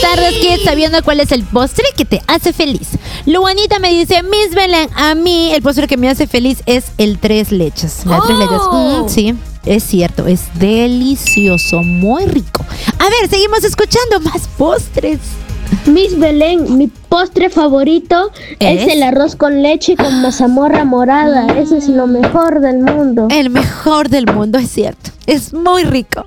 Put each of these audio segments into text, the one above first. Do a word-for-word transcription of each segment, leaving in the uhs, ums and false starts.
tardes, kids, sabiendo cuál es el postre que te hace feliz. Luanita me dice, Miss Belén, a mí el postre que me hace feliz es el tres leches. La oh. tres leches. Mm, sí, es cierto, es delicioso, muy rico. A ver, seguimos escuchando más postres. Miss Belén, mi postre favorito es, es el arroz con leche con mazamorra morada. Mm. Eso es lo mejor del mundo. El mejor del mundo, es cierto. Es muy rico.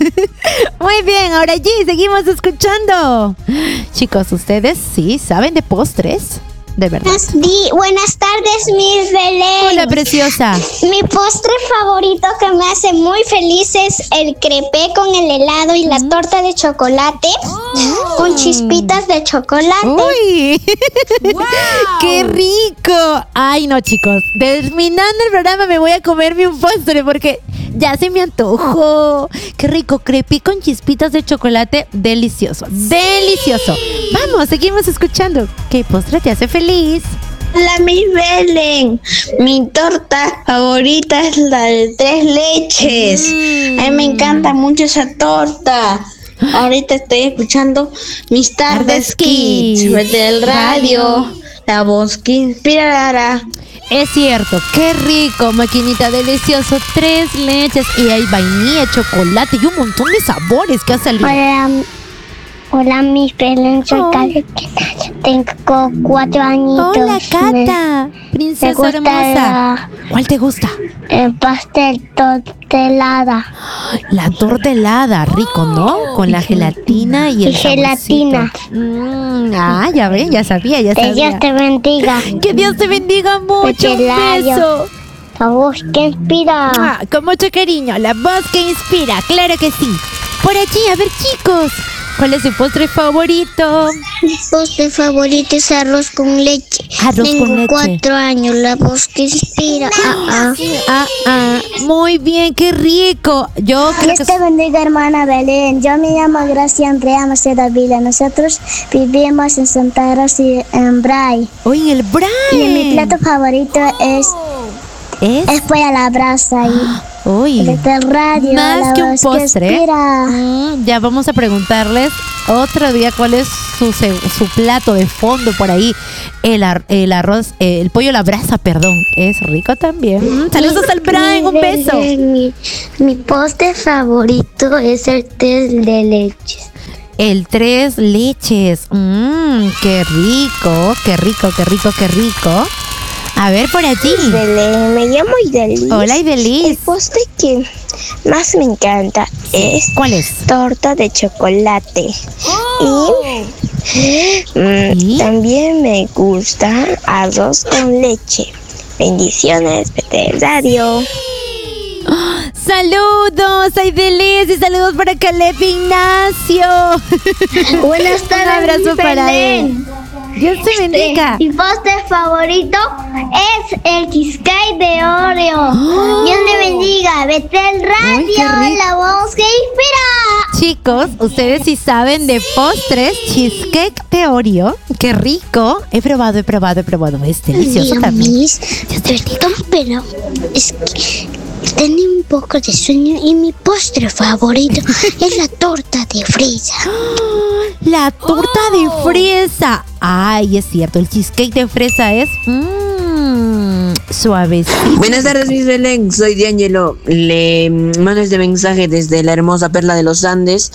Muy bien, ahora sí, seguimos escuchando. Chicos, ¿ustedes sí saben de postres? De verdad. Buenas, di- buenas tardes, Miss Belén. Hola, preciosa. Mi postre favorito que me hace muy feliz es el crepé con el helado y la torta de chocolate oh. con chispitas de chocolate. ¡Uy! Wow. ¡Qué rico! Ay, no, chicos. Terminando el programa me voy a comerme un postre porque ya se me antojó. ¡Qué rico! Crepé con chispitas de chocolate. Delicioso. ¡Delicioso! Vamos, seguimos escuchando. ¿Qué postre te hace feliz? Hola, Miss Belén. Mi torta favorita es la de tres leches. Mm. A mí me encanta mucho esa torta. Ahorita estoy escuchando Mis Tardes Kids del radio. La voz que inspirará. Es cierto, qué rico, maquinita, delicioso. Tres leches y hay vainilla, chocolate y un montón de sabores que ha salido. Hola, hola, Miss Belén, soy oh. Cata. Tengo cuatro añitos. Hola, Cata, me, princesa me hermosa. La, ¿Cuál te gusta? El pastel tortelada. La tortelada, rico, ¿no? Con la gelatina y el y gelatina. Mm, ah, ya ven, ya sabía, ya sabía. Que Dios te bendiga. Que Dios te bendiga mucho. Un beso. La voz que inspira. Ah, con mucho cariño, la voz que inspira, claro que sí. Por allí, a ver, chicos, ¿cuál es su postre favorito? Mi postre favorito es arroz con leche. Arroz Tengo con leche. cuatro años, la voz que inspira. Ah, ah. Ah, ah. Muy bien, qué rico. Yo creo Dios que... te bendiga, hermana Belén. Yo me llamo Gracia Andrea Maceda Vila. Nosotros vivimos en Santa Rosa y en Bray. Uy, en el Bray. Y mi plato favorito es... ¿Es? Es pollo a la brasa y... Uy, desde el radio, más que un postre. Que mm, ya vamos a preguntarles otro día cuál es su, su plato de fondo por ahí. El, ar, el arroz, eh, el pollo a la brasa, perdón. Es rico también. Mm, saludos al Brian, un beso. Mi, mi postre favorito es el tres de leches. El tres leches. Mmm, qué rico, qué rico, qué rico, qué rico. A ver, por allí. Belén, me llamo Idelis. Hola, Idelis. El postre que más me encanta es... ¿Cuál es? Torta de chocolate. Oh. Y, mm, ¿Y también me gusta arroz con leche. Bendiciones, P T Radio. Oh, saludos, Idelis, y saludos para Caleb Ignacio. Buenas tardes, un abrazo para él. Dios te bendiga. Mi postre favorito es el cheesecake de Oreo. Oh. Dios te bendiga. Vete al radio, la voz que inspira. Chicos, ustedes sí saben de postres, cheesecake de Oreo. Qué rico. He probado, he probado, he probado. Es delicioso Dios también. Dios te pero es que tenía un poco de sueño y mi postre favorito es la torta de fresa. La torta oh. de fresa. Ay, es cierto, el cheesecake de fresa es mmm, suavecito. Buenas tardes, Miss Belén. Soy D'Angelo. Le mando este mensaje desde la hermosa Perla de los Andes.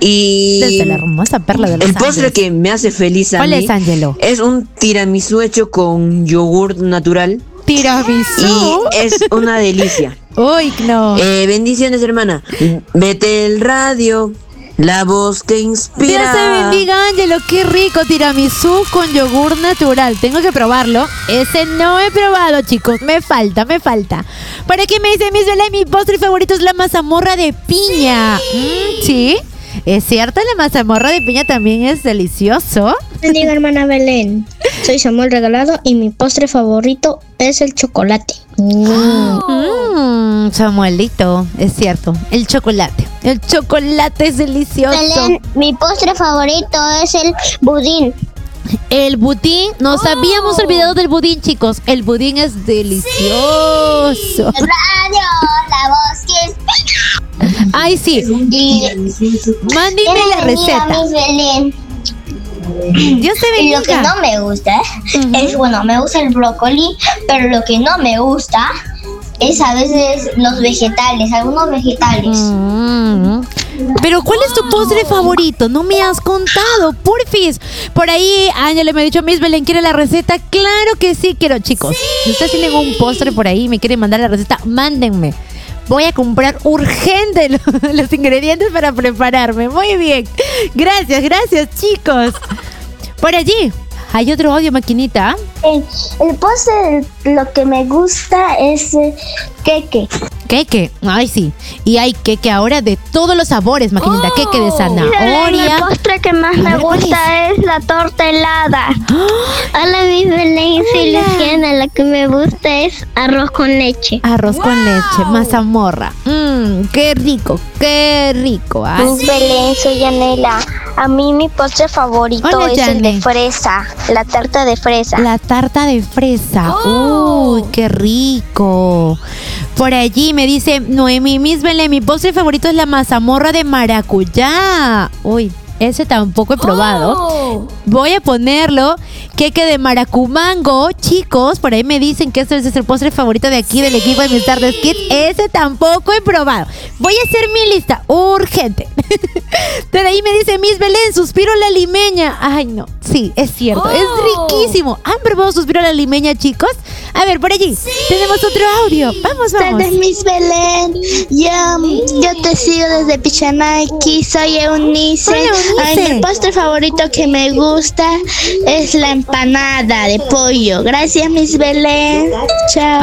Y desde la hermosa Perla de los el Andes. postre que me hace feliz a ¿Cuál mí es, Angelo? Es un tiramisú hecho con yogur natural. Tiramisú. Y es una delicia. Uy, no. Eh, bendiciones, hermana. Vete el radio. La voz que inspira. Dios te bendiga, Ángelo. Qué rico tiramisú con yogur natural. Tengo que probarlo. Ese no he probado, chicos. Me falta, me falta. ¿Para qué me dice Miss Belén? Mi postre favorito es la mazamorra de piña. Mm, sí, es cierto, la mazamorra de piña también es delicioso. Bendiga, hermana Belén. Soy Samuel Regalado y mi postre favorito es el chocolate. Mm. Mm, Samuelito, es cierto, el chocolate. El chocolate es delicioso. Belén, mi postre favorito es el budín. El budín, nos oh. habíamos olvidado del budín, chicos. El budín es delicioso. Sí. Radio, la voz que inspira. Ay, sí. Y, Mándenme la receta. Miss Belén. Dios te bendiga. Lo que no me gusta uh-huh. es, bueno, me gusta el brócoli, pero lo que no me gusta es a veces los vegetales, algunos vegetales. Mm. Pero ¿cuál es tu postre favorito? No me has contado, porfis. Por ahí Ángela me ha dicho, Miss Belén, ¿quiere la receta? Claro que sí quiero, chicos. Sí. Si ustedes tienen un postre por ahí y me quieren mandar la receta, mándenme. Voy a comprar urgente los, los ingredientes para prepararme. Muy bien. Gracias, gracias, chicos. Por allí, ¿hay otro audio, maquinita? El, el postre, lo que me gusta es eh, queque. Queque, ay sí. Y hay queque ahora de todos los sabores, maquinita. Oh. Queque de zanahoria. El postre que más me gusta es? es la torta helada. ¡Oh! Hola, mi Belén, soy Luciana. Lo que me gusta es arroz con leche. Arroz wow. con leche, mazamorra. Mmm, qué rico, qué rico. ¿Ah? Mi Belén, soy Yanela. A mí mi postre favorito Hola, es Yane. el de fresa, la tarta de fresa. La tarta de fresa. Oh. Uy, qué rico. Por allí me dice Noemí, Miss Belén, mi postre favorito es la mazamorra de maracuyá. Uy, ese tampoco he probado. Oh. Voy a ponerlo. Queque de maracumango. Chicos, por ahí me dicen que este es el postre favorito de aquí del equipo de Miss Tardes Kids. Ese tampoco he probado. Voy a hacer mi lista. Urgente. Por ahí me dice Miss Belén, suspiro la limeña. Ay, no. Sí, es cierto. Oh. Es riquísimo. ¿Han probado suspiro la limeña, chicos? A ver, por allí. Sí. Tenemos otro audio. Vamos, vamos. Desde Miss Belén. Yo, yo te sigo desde Pichanaki. Soy Eunice. Hola, Eunice. Ay, mi postre favorito que me gusta es la empanada de pollo. Gracias, Miss Belén. Chao.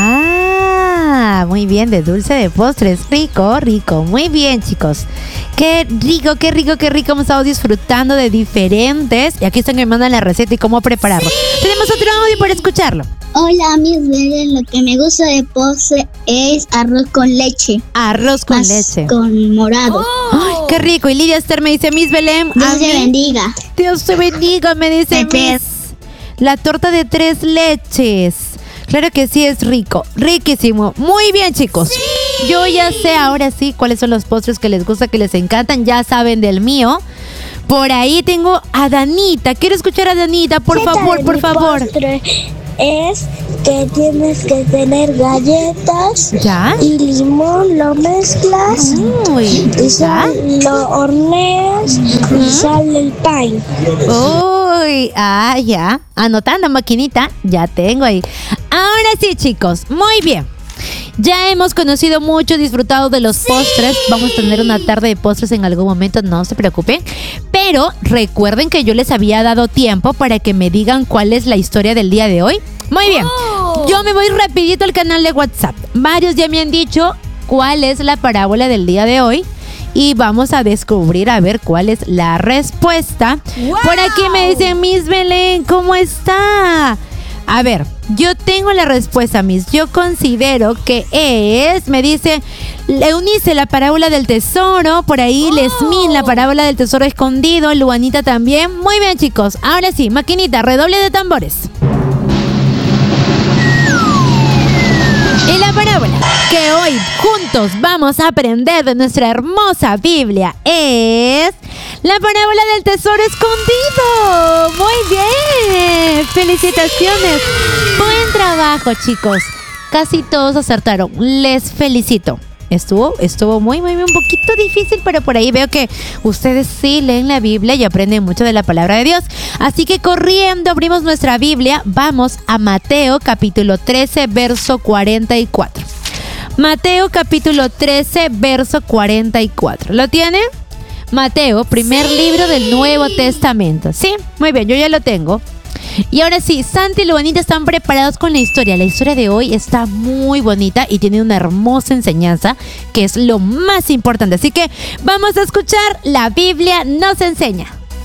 Ah, muy bien, de dulce de postres. Rico, rico. Muy bien, chicos. Qué rico, qué rico, qué rico. Hemos estado disfrutando de diferentes. Y aquí están que me mandan la receta y cómo prepararlo. Sí. Tenemos otro audio para escucharlo. Hola, Miss Belén. Lo que me gusta de postre es arroz con leche. Arroz con Más leche. Con morado. Oh. Ay, qué rico. Y Lidia Esther me dice, Miss Belén. Dios te bendiga. Dios te bendiga, me dice Miss. La torta de tres leches. Claro que sí, es rico. Riquísimo. Muy bien, chicos. Sí. Yo ya sé ahora sí cuáles son los postres que les gusta, que les encantan. Ya saben del mío. Por ahí tengo a Danita. Quiero escuchar a Danita, por favor, por favor. Postre es que tienes que tener galletas ¿Ya? y limón, lo mezclas Uy, y sal, lo horneas uh-huh. y sale el pan. Uy, ah, ya. Anotando, maquinita, ya tengo ahí. Ahora sí, chicos, muy bien. Ya hemos conocido mucho, disfrutado de los sí. postres. Vamos a tener una tarde de postres en algún momento, no se preocupen. Pero recuerden que yo les había dado tiempo para que me digan cuál es la historia del día de hoy. Muy bien, oh. yo me voy rapidito al canal de WhatsApp. Varios ya me han dicho cuál es la parábola del día de hoy. Y vamos a descubrir a ver cuál es la respuesta. Wow. Por aquí me dicen, Miss Belén, ¿cómo está? A ver, yo tengo la respuesta, Miss. Yo considero que es, me dice Eunice, la parábola del tesoro. Por ahí, oh. Lesmín, la parábola del tesoro escondido. Luanita también. Muy bien, chicos. Ahora sí, maquinita, redoble de tambores. Y la parábola que hoy juntos vamos a aprender de nuestra hermosa Biblia es la parábola del tesoro escondido. Muy bien, felicitaciones. Buen trabajo, chicos. Casi todos acertaron. Les felicito. Estuvo, estuvo muy, muy, muy un poquito difícil, pero por ahí veo que ustedes sí leen la Biblia y aprenden mucho de la palabra de Dios. Así que corriendo abrimos nuestra Biblia. Vamos a Mateo capítulo trece, verso cuarenta y cuatro. Mateo capítulo trece, verso cuarenta y cuatro. ¿Lo tienen? Mateo, primer sí. libro del Nuevo Testamento. Sí, muy bien, yo ya lo tengo. Y ahora sí, Santi y Luanita están preparados con la historia. La historia de hoy está muy bonita y tiene una hermosa enseñanza, que es lo más importante. Así que vamos a escuchar La Biblia nos enseña.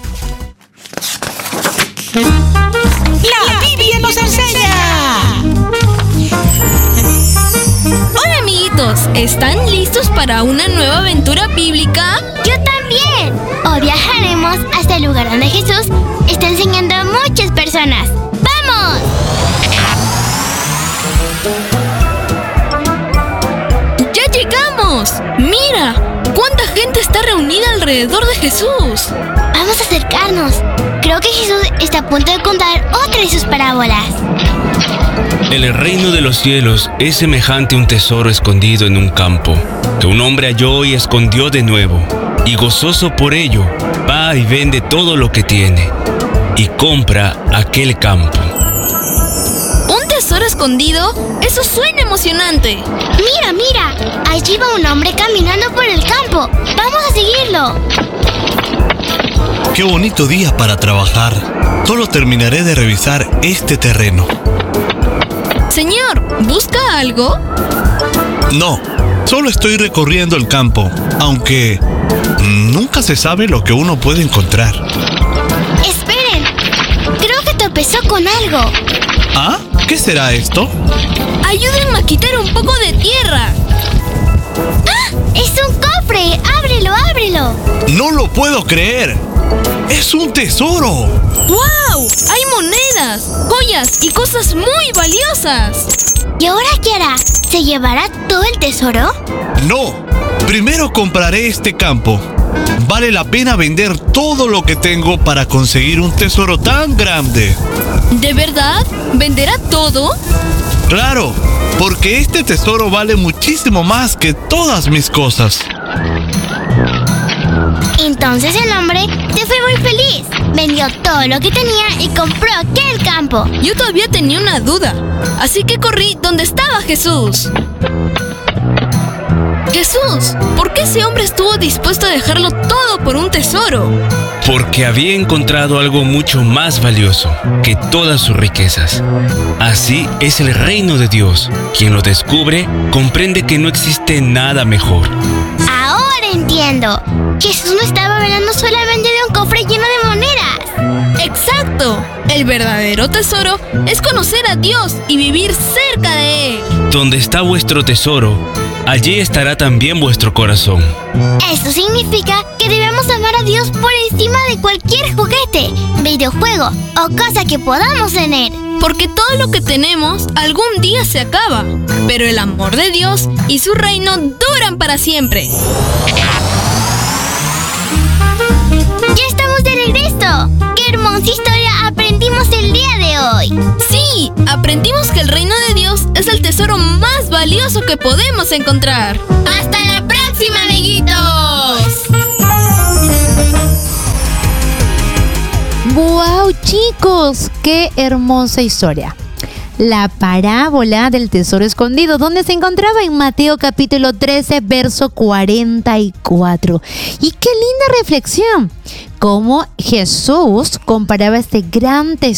La Biblia nos enseña. Hola, amiguitos, ¿están listos para una nueva aventura bíblica? Yo también. Hoy viajaremos hasta el lugar donde Jesús está enseñando a muchas personas. ¡Vamos! ¡Ya llegamos! ¡Mira! ¡Cuánta gente está reunida alrededor de Jesús! Vamos a acercarnos. Creo Creo que Jesús está a punto de contar otra de sus parábolas. El reino de los cielos es semejante a un tesoro escondido en un campo, que un hombre halló y escondió de nuevo, y gozoso por ello, va y vende todo lo que tiene, y compra aquel campo. ¿Un tesoro escondido? Eso suena emocionante. Mira, mira, allí va un hombre caminando por el campo. Vamos a seguirlo. Qué bonito día para trabajar. Solo terminaré de revisar este terreno. Señor, ¿busca algo? No, solo estoy recorriendo el campo, aunque nunca se sabe lo que uno puede encontrar. Esperen, creo que tropezó con algo. ¿Ah? ¿Qué será esto? Ayúdenme a quitar un poco de tierra. ¡Ah! ¡Es un cofre! ¡Ábrelo, ábrelo! ¡No lo puedo creer! ¡Es un tesoro! ¡Wow! Hay monedas, joyas y cosas muy valiosas. ¿Y ahora qué hará? ¿Se llevará todo el tesoro? No, primero compraré este campo. Vale la pena vender todo lo que tengo para conseguir un tesoro tan grande. ¿De verdad? ¿Venderá todo? Claro, porque este tesoro vale muchísimo más que todas mis cosas. Entonces el hombre se fue muy feliz. Vendió todo lo que tenía y compró aquel campo. Yo todavía tenía una duda, así que corrí donde estaba Jesús. Jesús, ¿por qué ese hombre estuvo dispuesto a dejarlo todo por un tesoro? Porque había encontrado algo mucho más valioso que todas sus riquezas. Así es el reino de Dios. Quien lo descubre, comprende que no existe nada mejor. Ahora entiendo. Jesús no estaba hablando solamente de un cofre lleno de monedas. ¡Exacto! El verdadero tesoro es conocer a Dios y vivir cerca de Él. Donde está vuestro tesoro, allí estará también vuestro corazón. Esto significa que debemos amar a Dios por encima de cualquier juguete, videojuego o cosa que podamos tener. Porque todo lo que tenemos algún día se acaba, pero el amor de Dios y su reino duran para siempre. ¡Ya estamos de regreso! ¡Qué hermosa historia aprendimos el día de hoy! Sí, aprendimos que el reino de Dios es el tesoro más valioso que podemos encontrar. ¡Hasta la próxima, amiguitos! ¡Wow, chicos! ¡Qué hermosa historia! La parábola del tesoro escondido, donde se encontraba en Mateo capítulo trece, verso cuarenta y cuatro. Y qué linda reflexión, cómo Jesús comparaba este gran tesoro